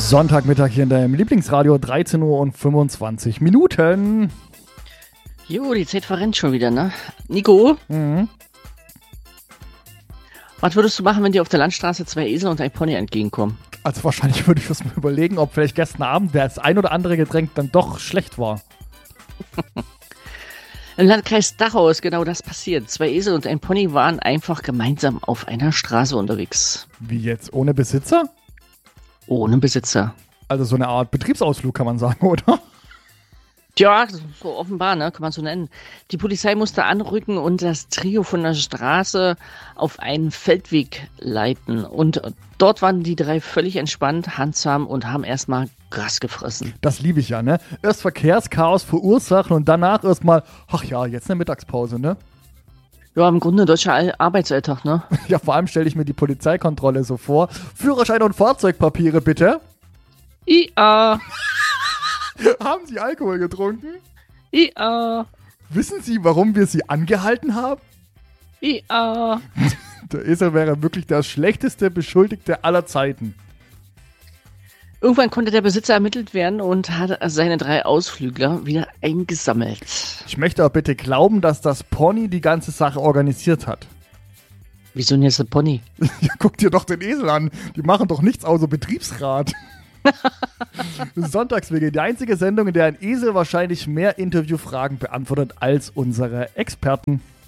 Sonntagmittag hier in deinem Lieblingsradio, 13 Uhr und 25 Minuten. Jo, die Zeit verrennt schon wieder, ne? Nico? Was würdest du machen, wenn dir auf der Landstraße 2 Esel und ein Pony entgegenkommen? Also wahrscheinlich würde ich das mal überlegen, ob vielleicht gestern Abend das ein oder andere Getränk dann doch schlecht war. Im Landkreis Dachau ist genau das passiert. 2 Esel und ein Pony waren einfach gemeinsam auf einer Straße unterwegs. Wie jetzt? Ohne Besitzer? Ohne Besitzer. Also so eine Art Betriebsausflug kann man sagen, oder? Tja, so offenbar, ne? Kann man so nennen. Die Polizei musste anrücken und das Trio von der Straße auf einen Feldweg leiten. Und dort waren die 3 völlig entspannt, handsam und haben erstmal Gras gefressen. Das liebe ich ja, ne? Erst Verkehrschaos verursachen und danach erstmal, ach ja, jetzt eine Mittagspause, ne? Ja, im Grunde deutscher Arbeitsalltag, ne? Ja, vor allem stelle ich mir die Polizeikontrolle so vor. Führerschein und Fahrzeugpapiere, bitte. IA. Haben Sie Alkohol getrunken? IA. Wissen Sie, warum wir Sie angehalten haben? IA. Der Esel wäre wirklich der schlechteste Beschuldigte aller Zeiten. Irgendwann konnte der Besitzer ermittelt werden und hat seine 3 Ausflügler wieder eingesammelt. Ich möchte aber bitte glauben, dass das Pony die ganze Sache organisiert hat. Wieso denn jetzt der Pony? Ja, guck dir doch den Esel an. Die machen doch nichts außer Betriebsrat. Sonntagswege, die einzige Sendung, in der ein Esel wahrscheinlich mehr Interviewfragen beantwortet als unsere Experten.